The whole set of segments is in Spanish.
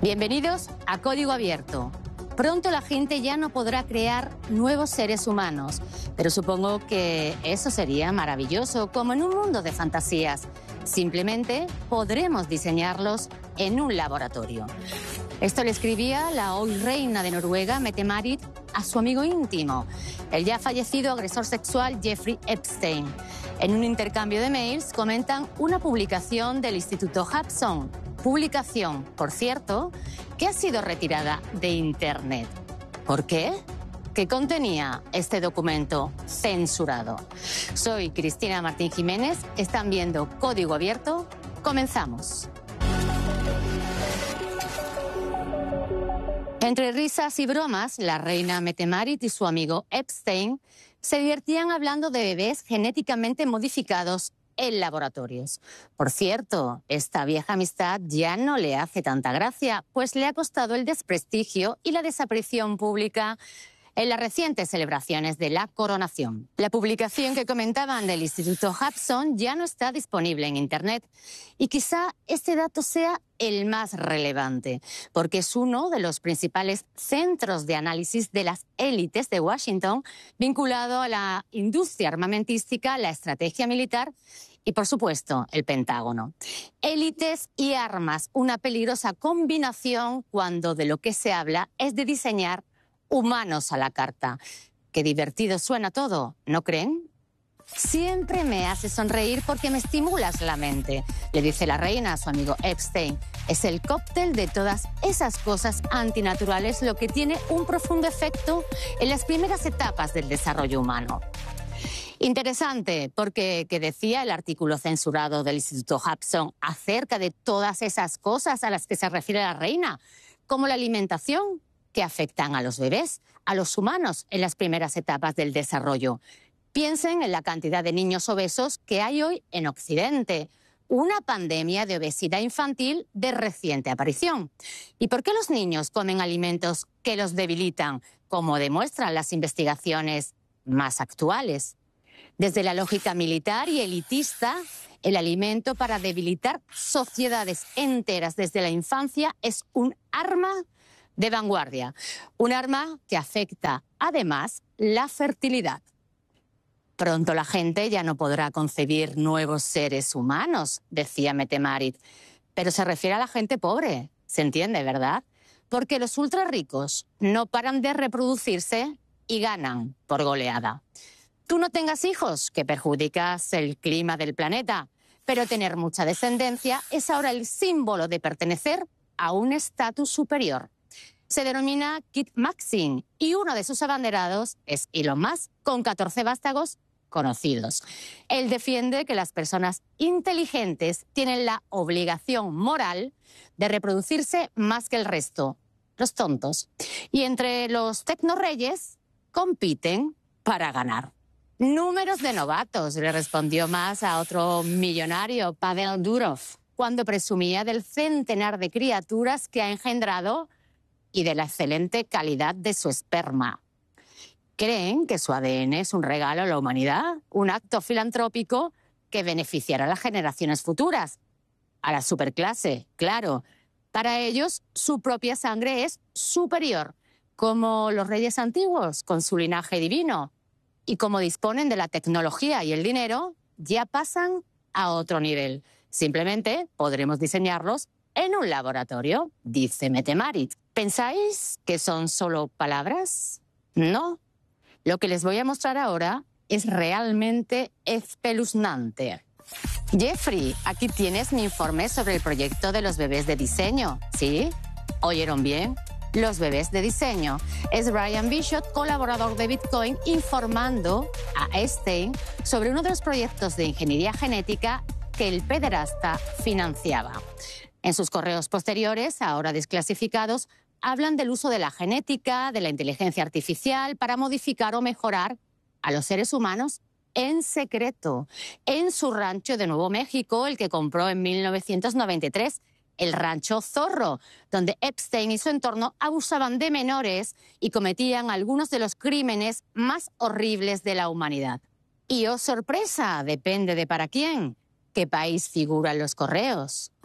Bienvenidos a Código Abierto. Pronto la gente ya no podrá crear nuevos seres humanos, pero supongo que eso sería maravilloso, como en un mundo de fantasías. Simplemente podremos diseñarlos en un laboratorio. Esto le escribía la hoy reina de Noruega, Mette-Marit, a su amigo íntimo, el ya fallecido agresor sexual Jeffrey Epstein. En un intercambio de mails comentan una publicación del Instituto Hudson. Publicación, por cierto, que ha sido retirada de Internet. ¿Por qué? ¿Qué contenía este documento censurado? Soy Cristina Martín Jiménez, están viendo Código Abierto. Comenzamos. Entre risas y bromas, la reina Mette-Marit y su amigo Epstein se divertían hablando de bebés genéticamente modificados en laboratorios. Por cierto, esta vieja amistad ya no le hace tanta gracia, pues le ha costado el desprestigio y la desaparición pública en las recientes celebraciones de la coronación. La publicación que comentaban del Instituto Hudson ya no está disponible en Internet y quizá este dato sea el más relevante, porque es uno de los principales centros de análisis de las élites de Washington, vinculado a la industria armamentística, la estrategia militar y, por supuesto, el Pentágono. Élites y armas, una peligrosa combinación cuando de lo que se habla es de diseñar humanos a la carta. Qué divertido suena todo, ¿no creen? Siempre me hace sonreír porque me estimulas la mente, le dice la reina a su amigo Epstein. Es el cóctel de todas esas cosas antinaturales lo que tiene un profundo efecto en las primeras etapas del desarrollo humano. Interesante, porque ¿qué decía el artículo censurado del Instituto Hudson acerca de todas esas cosas a las que se refiere la reina, como la alimentación, que afectan a los bebés, a los humanos en las primeras etapas del desarrollo? Piensen en la cantidad de niños obesos que hay hoy en Occidente, una pandemia de obesidad infantil de reciente aparición. ¿Y por qué los niños comen alimentos que los debilitan, como demuestran las investigaciones más actuales? Desde la lógica militar y elitista, el alimento para debilitar sociedades enteras desde la infancia es un arma de vanguardia, un arma que afecta además la fertilidad. Pronto la gente ya no podrá concebir nuevos seres humanos, decía Mette-Marit, pero se refiere a la gente pobre, se entiende, ¿verdad? Porque los ultra ricos no paran de reproducirse y ganan por goleada. Tú no tengas hijos, que perjudicas el clima del planeta, pero tener mucha descendencia es ahora el símbolo de pertenecer a un estatus superior. Se denomina Kid Maxim y uno de sus abanderados es Elon Musk, con 14 vástagos conocidos. Él defiende que las personas inteligentes tienen la obligación moral de reproducirse más que el resto, los tontos. Y entre los tecnorreyes compiten para ganar. Números de novatos, le respondió Musk a otro millonario, Pavel Durov, cuando presumía del centenar de criaturas que ha engendrado y de la excelente calidad de su esperma. Creen que su ADN es un regalo a la humanidad, un acto filantrópico que beneficiará a las generaciones futuras, a la superclase, claro. Para ellos, su propia sangre es superior, como los reyes antiguos con su linaje divino. Y como disponen de la tecnología y el dinero, ya pasan a otro nivel. Simplemente podremos diseñarlos en un laboratorio, dice Mette-Marit. ¿Pensáis que son solo palabras? No. Lo que les voy a mostrar ahora es realmente espeluznante. Jeffrey, aquí tienes mi informe sobre el proyecto de los bebés de diseño. ¿Sí? ¿Oyeron bien? Los bebés de diseño. Es Brian Bishop, colaborador de Bitcoin, informando a Epstein sobre uno de los proyectos de ingeniería genética que el pederasta financiaba. En sus correos posteriores, ahora desclasificados, hablan del uso de la genética, de la inteligencia artificial para modificar o mejorar a los seres humanos en secreto, en su rancho de Nuevo México, el que compró en 1993, el rancho Zorro, donde Epstein y su entorno abusaban de menores y cometían algunos de los crímenes más horribles de la humanidad. Y, oh sorpresa, depende de para quién, qué país figuran los correos.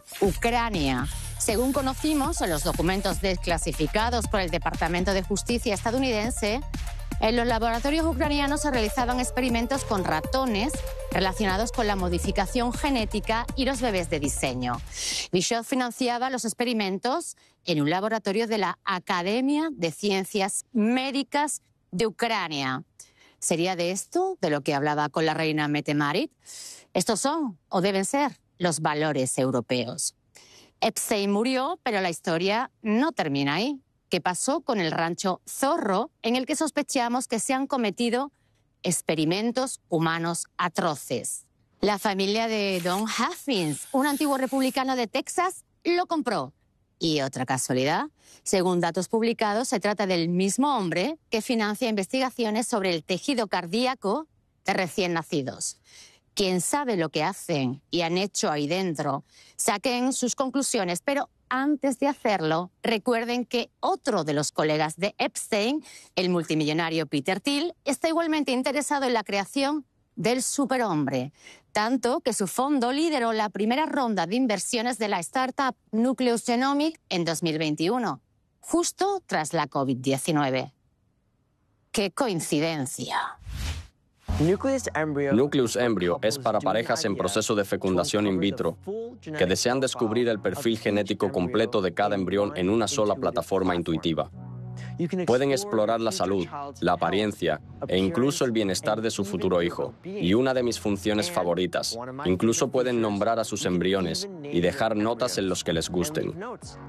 Ucrania. Según conocimos en los documentos desclasificados por el Departamento de Justicia estadounidense, en los laboratorios ucranianos se realizaban experimentos con ratones relacionados con la modificación genética y los bebés de diseño. Bishop financiaba los experimentos en un laboratorio de la Academia de Ciencias Médicas de Ucrania. ¿Sería de esto de lo que hablaba con la reina Mette-Marit? Estos son, o deben ser, los valores europeos. Epstein murió, pero la historia no termina ahí. ¿Qué pasó con el rancho Zorro, en el que sospechamos que se han cometido experimentos humanos atroces? La familia de Don Huffins, un antiguo republicano de Texas, lo compró. Y otra casualidad, según datos publicados, se trata del mismo hombre que financia investigaciones sobre el tejido cardíaco de recién nacidos. Quien sabe lo que hacen y han hecho ahí dentro, saquen sus conclusiones, pero antes de hacerlo, recuerden que otro de los colegas de Epstein, el multimillonario Peter Thiel, está igualmente interesado en la creación del superhombre, tanto que su fondo lideró la primera ronda de inversiones de la startup Nucleus Genomics en 2021, justo tras la COVID-19. ¡Qué coincidencia! Nucleus Embryo es para parejas en proceso de fecundación in vitro que desean descubrir el perfil genético completo de cada embrión en una sola plataforma intuitiva. Pueden explorar la salud, la apariencia e incluso el bienestar de su futuro hijo. Y una de mis funciones favoritas, incluso pueden nombrar a sus embriones y dejar notas en los que les gusten.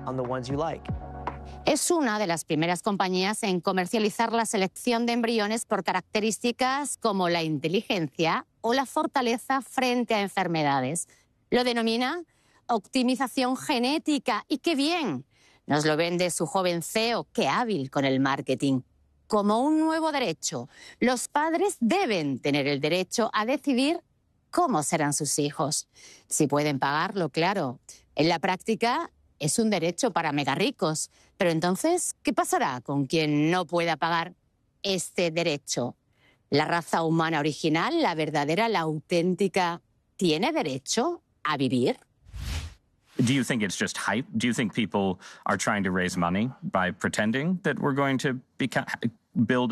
Es una de las primeras compañías en comercializar la selección de embriones por características como la inteligencia o la fortaleza frente a enfermedades. Lo denomina optimización genética. ¡Y qué bien! Nos lo vende su joven CEO, qué hábil con el marketing. Como un nuevo derecho. Los padres deben tener el derecho a decidir cómo serán sus hijos. Si pueden pagarlo, claro. En la práctica es un derecho para megarricos. Pero entonces, ¿qué pasará con quien no pueda pagar este derecho? ¿La raza humana original, la verdadera, la auténtica, tiene derecho a vivir? Do you think it's just hype? Do you think people are trying to raise money by pretending that we're going to build